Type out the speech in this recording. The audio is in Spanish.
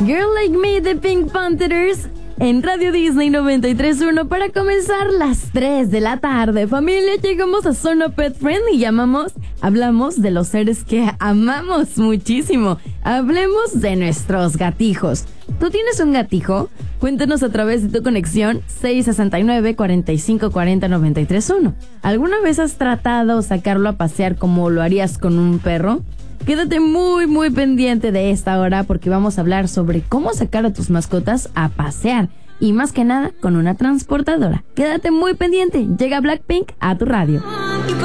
Girl Like Me de Pink Panthers en Radio Disney 93.1 para comenzar las 3 de la tarde. Familia, llegamos a Zona Pet Friend y hablamos de los seres que amamos muchísimo. Hablemos de nuestros gatijos. ¿Tú tienes un gatijo? Cuéntanos a través de tu conexión 669-4540-931. ¿Alguna vez has tratado sacarlo a pasear como lo harías con un perro? Quédate muy muy pendiente de esta hora porque vamos a hablar sobre cómo sacar a tus mascotas a pasear y más que nada con una transportadora. Quédate muy pendiente, llega Blackpink a tu radio.